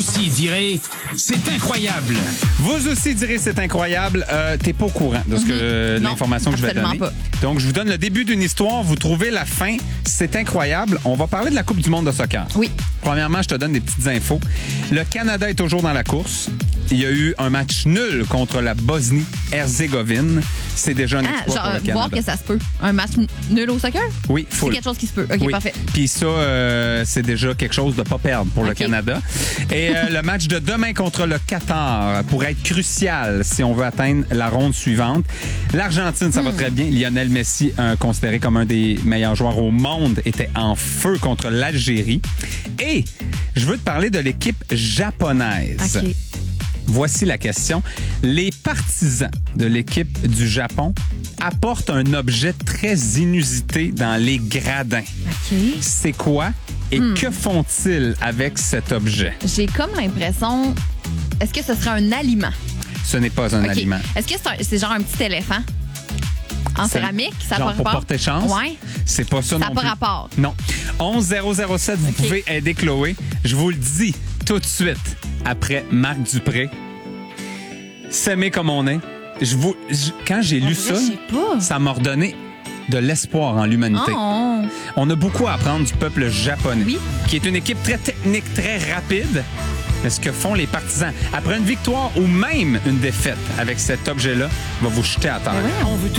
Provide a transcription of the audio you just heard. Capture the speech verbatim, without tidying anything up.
aussi direz « C'est incroyable ». Vous aussi direz c'est incroyable. Euh, T'es pas au courant de ce que euh, Non, l'information que je vais absolument donner. pas. Donc, je vous donne le début d'une histoire. Vous trouvez la fin. C'est incroyable. On va parler de la Coupe du monde de soccer. Oui. Premièrement, je te donne des petites infos. Le Canada est toujours dans la course. Il y a eu un match nul contre la Bosnie-Herzégovine. C'est déjà un Ah, exploit genre, pour le Canada. voir que ça se peut. Un match n- nul au soccer? Oui, C'est full. quelque chose qui se peut. OK, Oui. parfait. Puis ça, euh, c'est déjà quelque chose de pas perdre pour le OK. Canada. Et euh, le match de demain contre le Qatar pourrait être crucial si on veut atteindre la ronde suivante. L'Argentine, ça va Hmm. très bien. Lionel Messi, euh, considéré comme un des meilleurs joueurs au monde, était en feu contre l'Algérie. Et je veux te parler de l'équipe japonaise. OK. Voici la question. Les partisans de l'équipe du Japon apportent un objet très inusité dans les gradins. OK. C'est quoi et Hmm. que font-ils avec cet objet? J'ai comme l'impression... Est-ce que ce serait un aliment? Ce n'est pas un OK. aliment. Est-ce que c'est, un- c'est genre un petit éléphant? En C'est- céramique? Ça Genre n'a pour pas rapport? porter chance? Ouais. C'est pas ça Ça n'a non pas plus. rapport. Non. onze zéro zéro sept, vous OK. pouvez aider Chloé. Je vous le dis tout de suite après Marc Dupré. S'aimer comme on est. Je vous, je- quand j'ai lu vrai, ça, je sais pas. ça m'a redonné de l'espoir en l'humanité. Oh. On a beaucoup à apprendre du peuple japonais, Oui. qui est une équipe très technique, très rapide. Mais ce que font les partisans, après une victoire ou même une défaite avec cet objet-là, va vous jeter à terre. Ben voyons. On veut